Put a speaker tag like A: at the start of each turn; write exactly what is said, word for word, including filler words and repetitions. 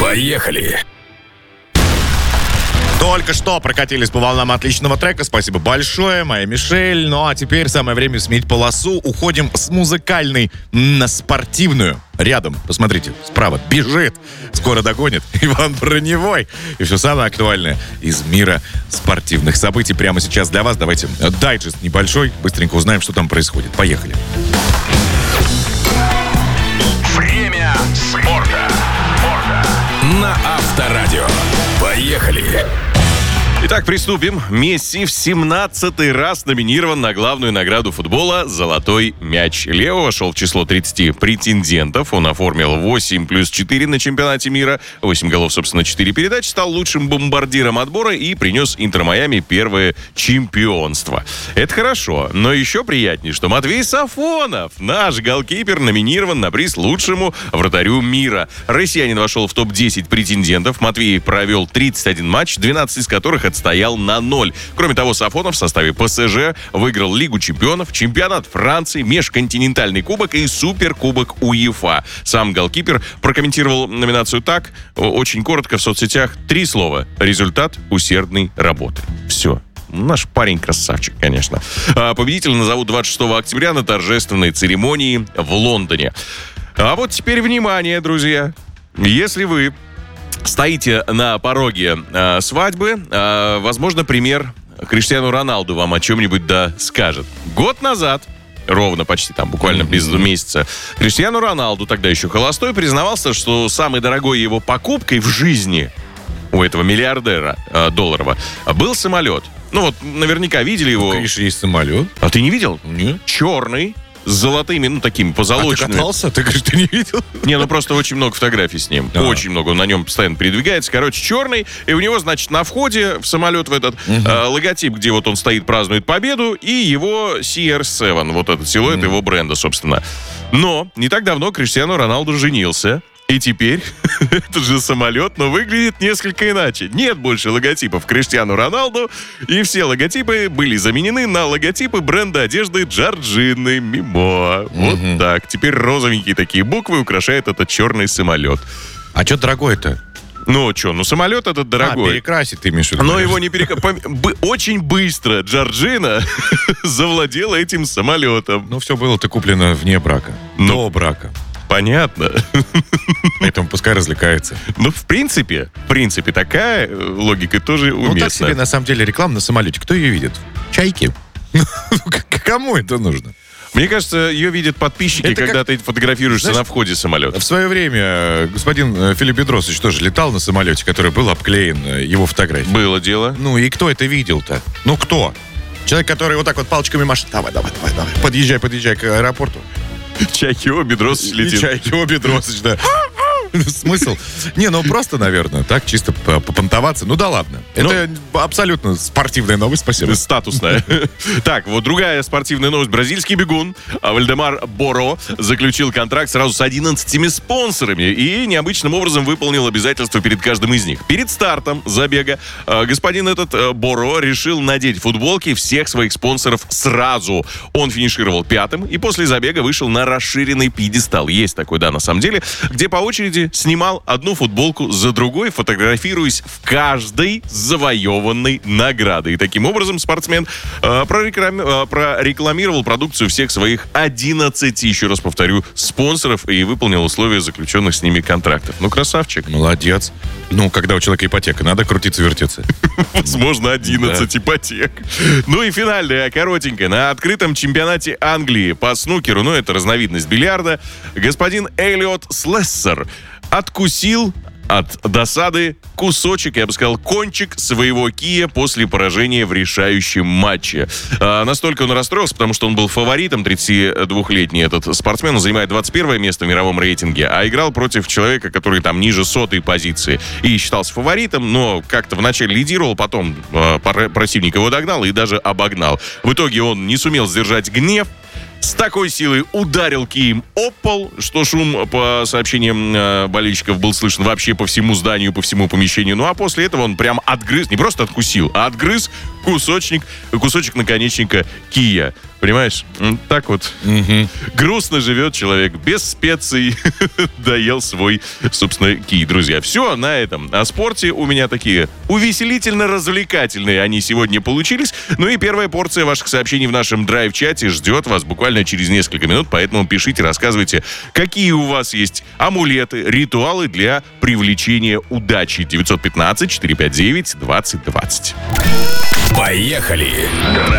A: Поехали!
B: Только что прокатились по волнам отличного трека. Спасибо большое, моя Мишель. Ну а теперь самое время сменить полосу. Уходим с музыкальной на спортивную. Рядом, посмотрите, справа бежит. Скоро догонит Иван Броневой. И все самое актуальное из мира спортивных событий прямо сейчас для вас. Давайте дайджест небольшой. Быстренько узнаем, что там происходит. Поехали.
A: Время спорта. спорта. На Авторадио. Поехали!
C: Итак, приступим. Месси в семнадцатый раз номинирован на главную награду футбола «Золотой мяч». Лео вошел в число тридцати претендентов. Он оформил восемь плюс четыре на чемпионате мира. восемь голов, собственно, четыре передачи. Стал лучшим бомбардиром отбора и принес Интер Майами первое чемпионство. Это хорошо, но еще приятнее, что Матвей Сафонов, наш голкипер, номинирован на приз лучшему вратарю мира. Россиянин вошел в топ десять претендентов. Матвей провел тридцать один матч, двенадцать из которых отстоял на ноль. Кроме того, Сафонов в составе ПСЖ выиграл Лигу чемпионов, чемпионат Франции, межконтинентальный кубок и суперкубок УЕФА. Сам голкипер прокомментировал номинацию так, очень коротко в соцсетях, три слова: результат усердной работы. Все. Наш парень красавчик, конечно. Победителя назовут двадцать шестого октября на торжественной церемонии в Лондоне. А вот теперь внимание, друзья. Если вы стоите на пороге э, свадьбы, э, возможно, пример Криштиану Роналду вам о чем-нибудь да скажет. Год назад, ровно почти там, буквально mm-hmm. без месяца, Криштиану Роналду, тогда еще холостой, признавался, что самой дорогой его покупкой в жизни у этого миллиардера э, долларова был самолет. Ну вот, наверняка видели его.
B: Конечно, есть самолет.
C: А ты не видел?
B: Нет.
C: Черный. С золотыми, ну, такими позолоченными.
B: А ты катался? Ты говоришь, ты не видел?
C: Не, ну просто очень много фотографий с ним. А. Очень много. Он на нем постоянно передвигается. Короче, черный. И у него, значит, на входе в самолет в этот угу. э, логотип, где вот он стоит, празднует победу, и его си ар семь. Вот этот силуэт угу. его бренда, собственно. Но не так давно Криштиану Роналду женился. И теперь этот же самолет, но выглядит несколько иначе. Нет больше логотипов Криштиану Роналду, и все логотипы были заменены на логотипы бренда одежды Джорджины Мимо. Вот угу. так. Теперь розовенькие такие буквы украшают этот черный самолет.
B: А что дорогой-то?
C: Ну, что, ну самолет этот дорогой.
B: А, перекрасить ты имеешь в виду?
C: Но его не перекрасить. Очень быстро Джорджина завладела этим самолетом.
B: Ну, все было-то куплено вне брака. До брака.
C: Понятно.
B: Поэтому пускай развлекается.
C: Ну, в принципе, в принципе, такая логика тоже уместна.
B: Ну, так себе, на самом деле, реклама на самолете. Кто ее видит? Чайки. Кому это нужно?
C: Мне кажется, ее видят подписчики, это когда как... ты фотографируешься, знаешь, на входе самолета.
B: В свое время господин Филипп Бедросович тоже летал на самолете, который был обклеен его фотографией.
C: Было дело.
B: Ну, и кто это видел-то? Ну, кто? Человек, который вот так вот палочками машет. Давай, давай, давай, давай. Подъезжай, подъезжай к аэропорту.
C: Чайкио Бедросович летит.
B: Чайкио Бедросович, да. Смысл? Не, ну просто, наверное, так, чисто попонтоваться. Ну да ладно. Это ну, абсолютно спортивная новость, спасибо.
C: Статусная. Так, вот другая спортивная новость. Бразильский бегун Вальдемар Боро заключил контракт сразу с одиннадцатью спонсорами и необычным образом выполнил обязательства перед каждым из них. Перед стартом забега господин этот Боро решил надеть футболки всех своих спонсоров сразу. Он финишировал пятым и после забега вышел на расширенный пьедестал. Есть такой, да, на самом деле, где по очереди снимал одну футболку за другой, фотографируясь в каждой завоеванной награды. И таким образом спортсмен э, прореклами, э, прорекламировал продукцию всех своих одиннадцати, еще раз повторю, спонсоров и выполнил условия заключенных с ними контрактов. Ну, красавчик.
B: Молодец. Ну, когда у человека ипотека, надо крутиться, вертеться.
C: Возможно, одиннадцать ипотек. Ну и финальная, коротенькая. На открытом чемпионате Англии по снукеру, ну, это разновидность бильярда, господин Эллиот Слессер откусил от досады кусочек, я бы сказал, кончик своего кия после поражения в решающем матче. А, настолько он расстроился, потому что он был фаворитом, тридцатидвухлетний этот спортсмен, он занимает двадцать первое место в мировом рейтинге, а играл против человека, который там ниже сотой позиции. И считался фаворитом, но как-то вначале лидировал, потом э, противник его догнал и даже обогнал. В итоге он не сумел сдержать гнев, с такой силой ударил кием об пол, что шум, по сообщениям э, болельщиков, был слышен вообще по всему зданию, по всему помещению. Ну а после этого он прям отгрыз, не просто откусил, а отгрыз кусочек, кусочек наконечника кия. Понимаешь? Так вот грустно живет человек. Без специй доел свой, собственно, кий. Друзья, все на этом. О спорте у меня такие увеселительно-развлекательные они сегодня получились. Ну и первая порция ваших сообщений в нашем драйв-чате ждет вас буквально через несколько минут. Поэтому пишите, рассказывайте, какие у вас есть амулеты, ритуалы для привлечения удачи. девятьсот пятнадцать четыреста пятьдесят девять двадцать двадцать.
A: Поехали!